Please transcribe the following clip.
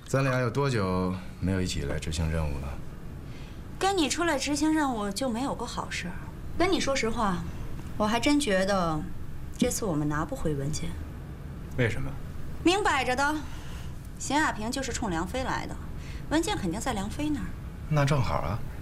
咱俩有多久没有一起来执行任务了？ 跟你出来执行任务就没有过好事儿。跟你说实话，我还真觉得这次我们拿不回文件。 为什么？ 明摆着的，邢亚平就是冲梁飞来的，文件肯定在梁飞那儿。 那正好啊，